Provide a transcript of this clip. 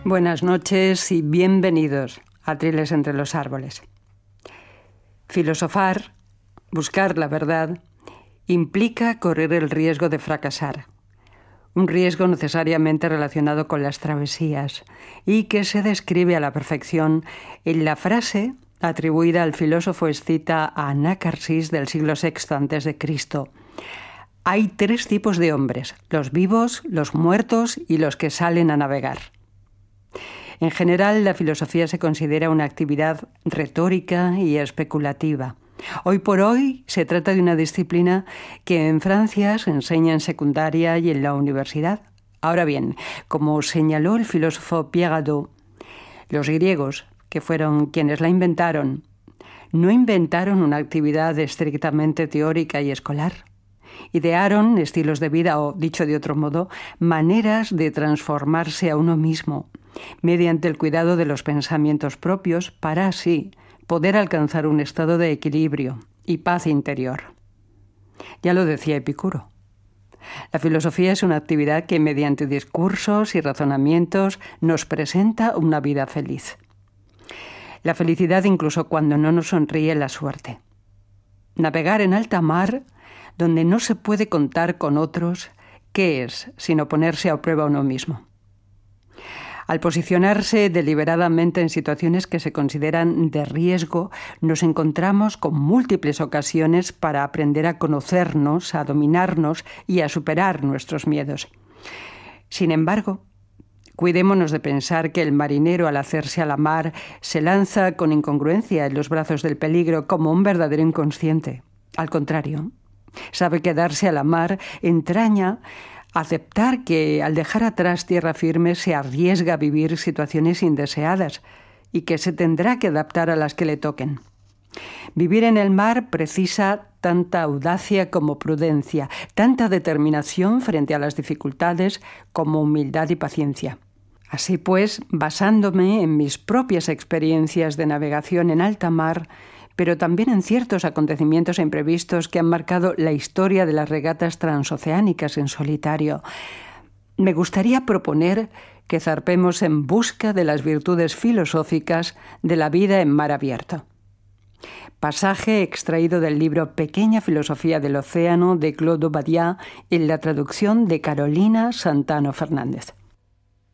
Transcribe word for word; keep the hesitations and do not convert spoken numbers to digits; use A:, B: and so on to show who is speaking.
A: Buenas noches y bienvenidos a Triles entre los árboles. Filosofar, buscar la verdad, implica correr el riesgo de fracasar. Un riesgo necesariamente relacionado con las travesías y que se describe a la perfección en la frase atribuida al filósofo escita Anaxarsis del siglo sexto antes de Cristo. Hay tres tipos de hombres: los vivos, los muertos y los que salen a navegar. En general, la filosofía se considera una actividad retórica y especulativa. Hoy por hoy se trata de una disciplina que en Francia se enseña en secundaria y en la universidad. Ahora bien, como señaló el filósofo Pierre Hadot, los griegos, que fueron quienes la inventaron, no inventaron una actividad estrictamente teórica y escolar. Idearon estilos de vida o, dicho de otro modo, maneras de transformarse a uno mismo, mediante el cuidado de los pensamientos propios para así poder alcanzar un estado de equilibrio y paz interior. Ya lo decía Epicuro. La filosofía es una actividad que mediante discursos y razonamientos nos presenta una vida feliz. La felicidad incluso cuando no nos sonríe la suerte. Navegar en alta mar, donde no se puede contar con otros, ¿qué es sino ponerse a prueba uno mismo? Al posicionarse deliberadamente en situaciones que se consideran de riesgo, nos encontramos con múltiples ocasiones para aprender a conocernos, a dominarnos y a superar nuestros miedos. Sin embargo, cuidémonos de pensar que el marinero, al hacerse a la mar, se lanza con incongruencia en los brazos del peligro como un verdadero inconsciente. Al contrario, sabe que darse a la mar entraña aceptar que al dejar atrás tierra firme se arriesga a vivir situaciones indeseadas y que se tendrá que adaptar a las que le toquen. Vivir en el mar precisa tanta audacia como prudencia, tanta determinación frente a las dificultades como humildad y paciencia. Así pues, basándome en mis propias experiencias de navegación en alta mar, pero también en ciertos acontecimientos imprevistos que han marcado la historia de las regatas transoceánicas en solitario, me gustaría proponer que zarpemos en busca de las virtudes filosóficas de la vida en mar abierto. Pasaje extraído del libro Pequeña filosofía del océano de Claude Badiat en la traducción de Carolina Santano Fernández.